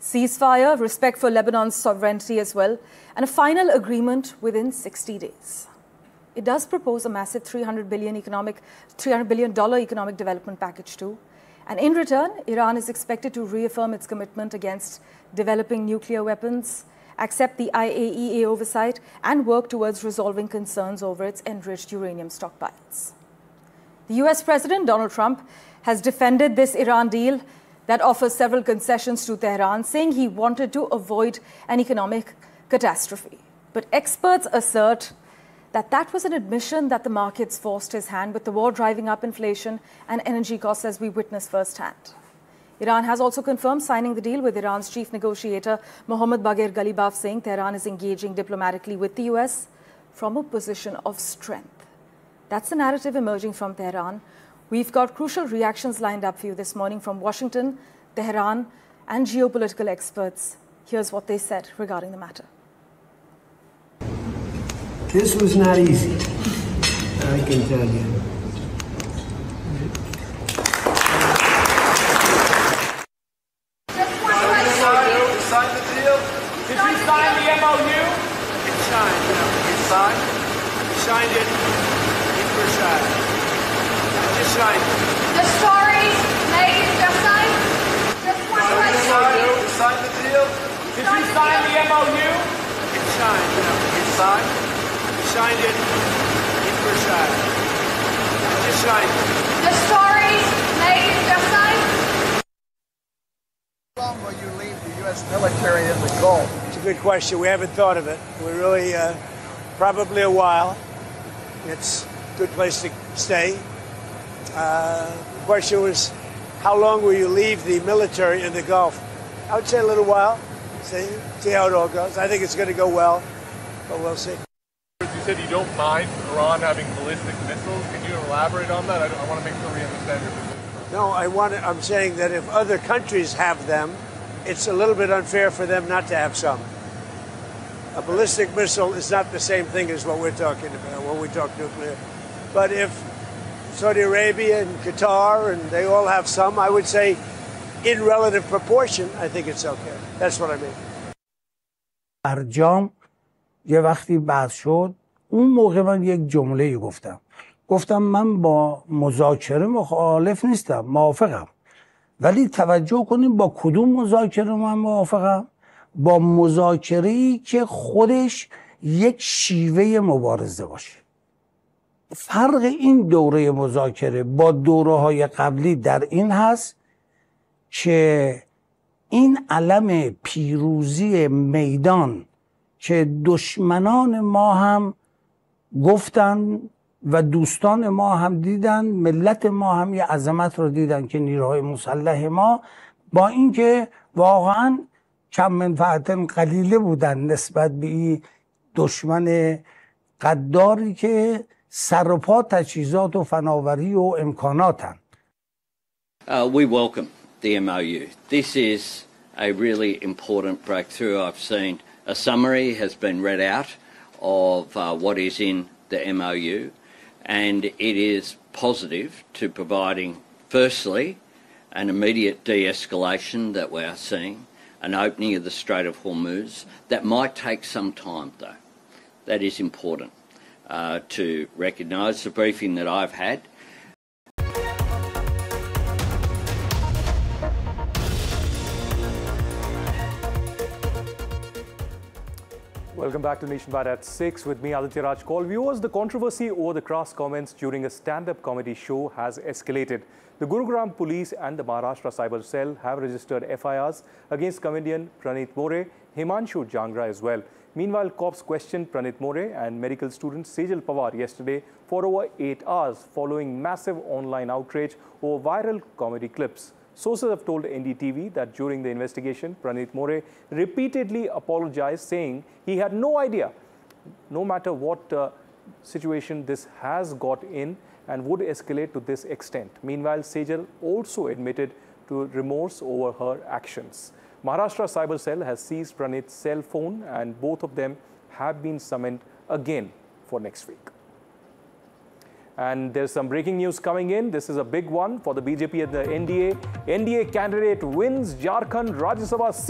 ceasefire, respect for Lebanon's sovereignty as well, and a final agreement within 60 days. It does propose a massive $300 billion economic development package too. And in return, Iran is expected to reaffirm its commitment against developing nuclear weapons, accept the IAEA oversight, and work towards resolving concerns over its enriched uranium stockpiles. The US President Donald Trump has defended this Iran deal that offers several concessions to Tehran, saying he wanted to avoid an economic catastrophe. But experts assert that was an admission that the markets forced his hand, with the war driving up inflation and energy costs, as we witnessed firsthand. Iran has also confirmed signing the deal, with Iran's chief negotiator Mohammad Bagher Ghalibaf saying Tehran is engaging diplomatically with the US from a position of strength. That's the narrative emerging from Tehran. We've got crucial reactions lined up for you this morning from Washington, Tehran, and geopolitical experts. Here's what they said regarding the matter. This was not easy, I can tell you. Sign the deal? Did you sign the MOU? It's signed. You signed? You signed it in Versailles. Just signed it. The stories made just signed? Just one question. You signed the deal? Did you sign the MOU? It's signed. You signed? You signed it in Versailles. Just signed it. The stories made just signed? How long will you leave the U.S. military in the Gulf? It's a good question. We haven't thought of it. We're really probably a while. It's a good place to stay. The question was, how long will you leave the military in the Gulf? I would say a little while. See how it all goes. I think it's going to go well, but we'll see. You said you don't mind Iran having ballistic missiles. Can you elaborate on that? I want to make sure we understand your position. No, I'm saying that if other countries have them, it's a little bit unfair for them not to have some. A ballistic missile is not the same thing as what we're talking about when we talk nuclear. But if Saudi Arabia and Qatar, and they all have some, I would say in relative proportion, I think it's okay. That's what I mean. برجام یه وقتی بحث شد، اون موقع من یک جمله گفتم من با مذاکره مخالف نیستم، موافقم. ولی توجه کنیم با کدوم مذاکره من موافقم؟ با مذاکره‌ای که خودش یک شیوه مبارزه باشه. فرق این دوره مذاکره با دوره‌های قبلی در این هست که این علم پیروزی میدان که دشمنان ما هم گفتن و دوستان ما هم دیدن، ملت ما هم یه عظمت رو دیدن که نیروهای مسلح ما با اینکه واقعا کم منفعت قلیله بودن نسبت به این دشمن قداری که سر و پا تجهیزات و فناوری و امکاناتن. We welcome the MOU. This is a really important breakthrough. I've seen a summary has been read out of what is in the MOU, and it is positive to providing, firstly, an immediate de-escalation that we are seeing, an opening of the Strait of Hormuz. That might take some time, though. That is important to recognise. The briefing that I've had, Welcome back to Nationwide at 6 with me, Aditya Raj Kaul. Viewers, the controversy over the crass comments during a stand-up comedy show has escalated. The Gurugram police and the Maharashtra Cyber Cell have registered FIRs against comedian Pranit More, Himanshu Jangra as well. Meanwhile, cops questioned Pranit More and medical student Sejal Pawar yesterday for over 8 hours following massive online outrage over viral comedy clips. Sources have told NDTV that during the investigation, Pranit More repeatedly apologized, saying he had no idea, no matter what situation this has got in, and would escalate to this extent. Meanwhile, Sejal also admitted to remorse over her actions. Maharashtra Cyber Cell has seized Pranit's cell phone, and both of them have been summoned again for next week. And there's some breaking news coming in. This is a big one for the BJP and the NDA. NDA candidate wins Jharkhand Rajya Sabha seat.